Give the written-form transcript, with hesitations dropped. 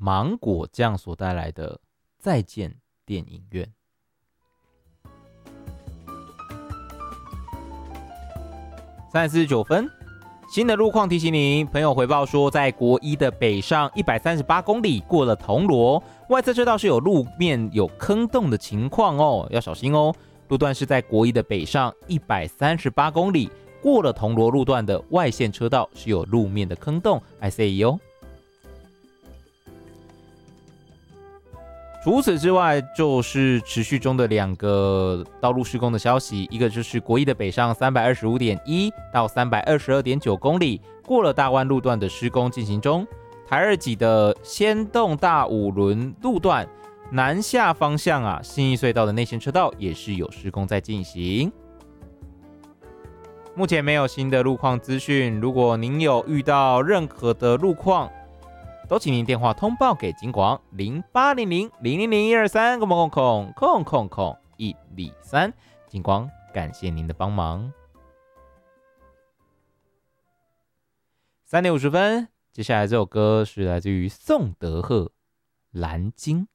芒果酱所带来的再见电影院。3:49分，新的路况提醒您，朋友回报说，在国一的北上138公里过了铜锣，外侧车道是有路面有坑洞的情况哦，要小心哦。路段是在国一的北上138公里过了铜锣路段的外线车道是有路面的坑洞，还是哦。除此之外，就是持续中的2个道路施工的消息，一个就是国一的北上325.1到322.9公里，过了大湾路段的施工进行中。台二级的先动大五轮路段南下方向信义隧道的内线车道也是有施工在进行。目前没有新的路况资讯，如果您有遇到任何的路况，都请您电话通报给警广0800-000-123，警广感谢您的帮忙。3:50，接下来这首歌是来自于宋德赫《蓝鲸》。